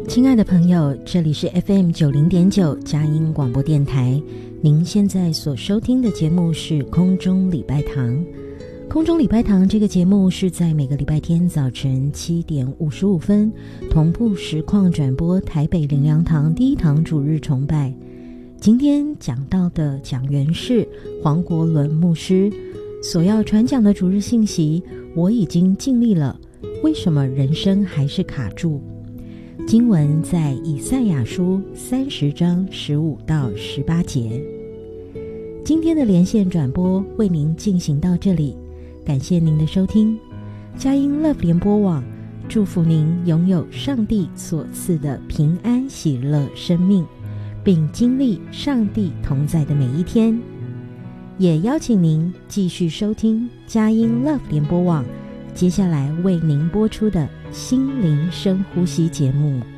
亲爱的朋友，这里是 FM90.9 佳音广播电台，您现在所收听的节目是空中礼拜堂。空中礼拜堂这个节目是在每个礼拜天早晨7点55分同步实况转播台北灵粮堂第一堂主日崇拜。今天讲到的讲员是黄国伦牧师，所要传讲的主日信息，我已经尽力了，为什么人生还是卡住？经文在以赛亚书30章15到18节。今天的连线转播为您进行到这里，感谢您的收听。佳音 Love 联播网祝福您拥有上帝所赐的平安喜乐生命，并经历上帝同在的每一天。也邀请您继续收听佳音 Love 联播网接下来为您播出的心灵深呼吸节目。